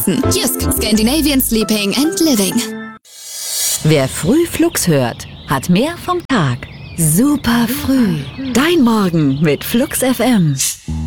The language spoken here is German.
Hier ist Scandinavian Sleeping and Living. Wer früh Flux hört, hat mehr vom Tag. Super früh. Dein Morgen mit Flux FM.